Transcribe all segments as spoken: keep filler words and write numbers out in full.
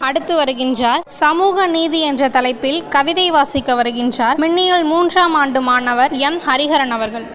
அடுத்து வருகின்றார் சமூக நீதி என்ற தலைப்பில் கவிதை வாசிக்க வருகின்றார் மின்னியல் மூன்றாம் ஆண்டு மாணவர் எம் ஹரிஹரன் அவர்கள்.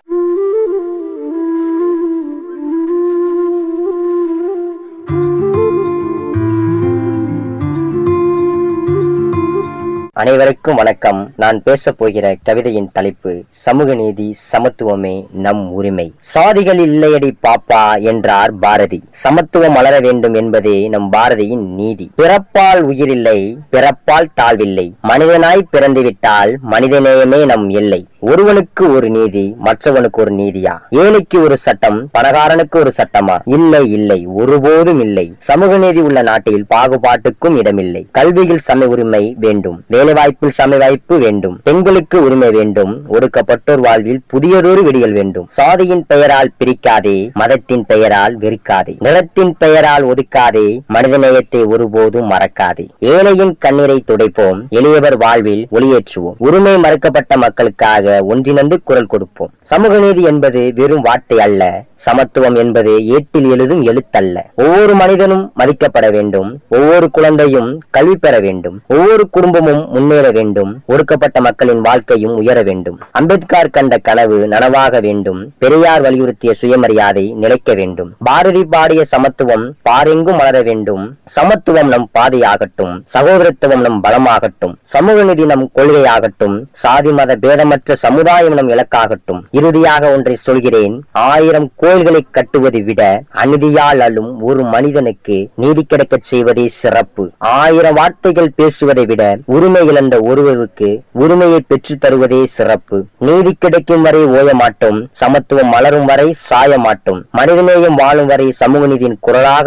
அனைவருக்கும் வணக்கம். நான் பேச போகிற கவிதையின் தலைப்பு சமூக நீதி, சமத்துவமே நம் உரிமை. சாதிகள் இல்லையடி பாப்பா என்றார் பாரதி. சமத்துவம் மலர வேண்டும் என்பதே நம் பாரதியின் நீதி. பிறப்பால் உயிரில்லை, பிறப்பால் தாழ்வில்லை. மனிதனாய் பிறந்துவிட்டால் மனிதநேயமே நம் எல்லை. ஒருவனுக்கு ஒரு நீதி, மற்றவனுக்கு ஒரு நீதியா? ஏழைக்கு ஒரு சட்டம், பணக்காரனுக்கு ஒரு சட்டமா? இல்லை இல்லை, ஒருபோதும் இல்லை. சமூக நீதி உள்ள நாட்டில் பாகுபாட்டுக்கும் இடமில்லை. கல்வியில் சம உரிமை வேண்டும், வேலைவாய்ப்பில் சம வாய்ப்பு வேண்டும், பெண்களுக்கு உரிமை வேண்டும், ஒடுக்கப்பட்டோர் வாழ்வில் புதியதொரு விடியல் வேண்டும். சாதியின் பெயரால் பிரிக்காதே, மதத்தின் பெயரால் வெறுக்காதே, நிலத்தின் பெயரால் ஒதுக்காதே, மனிதநேயத்தை ஒருபோதும் மறக்காதே. ஏழையின் கண்ணீரை துடைப்போம், எளியவர் வாழ்வில் ஒளியேற்றுவோம். உரிமை மறுக்கப்பட்ட மக்களுக்காக ஒன்றிணைந்து குரல் கொடுப்போம். சமூக நீதி என்பது வெறும் வார்த்தை அல்ல, சமத்துவம் என்பது ஏட்டில் எழுதும் எழுத்தல்ல. ஒவ்வொரு மனிதனும் மதிக்கப்பட வேண்டும், ஒவ்வொரு குழந்தையும் கல்வி பெற வேண்டும், ஒவ்வொரு குடும்பமும் முன்னேற வேண்டும், ஒடுக்கப்பட்ட மக்களின் வாழ்க்கையும் உயர வேண்டும். அம்பேத்கர் கண்ட கனவு நனவாக வேண்டும், பெரியார் வலியுறுத்திய சுயமரியாதை நிலைக்க வேண்டும். பாரதி பாடிய சமத்துவம் பாரெங்கும் மலர வேண்டும். சமத்துவம் நம் பாதையாகட்டும், சகோதரத்துவம் நம் பலமாகட்டும், சமூக நீதி நம் கொள்கையாகட்டும், சாதி மத பேதமற்ற சமுதாயம் நம் இலக்காகட்டும். இறுதியாக ஒன்றை சொல்கிறேன், ஆயிரம் கோயில்களை கட்டுவதை விட அநீதியால் அழும் ஒரு மனிதனுக்கு நீதி கிடைக்க செய்வதே சிறப்பு. ஆயிரம் வார்த்தைகள் பேசுவதை விட உரிமை இழந்த ஒருவருக்கு உரிமையை பெற்று தருவதே சிறப்பு. நீதி கிடைக்கும் வரை ஓய மாட்டோம், சமத்துவம் மலரும் வரை சாய மாட்டோம், மனிதநேயம் வாழும் வரை சமூக நீதியின் குரலாக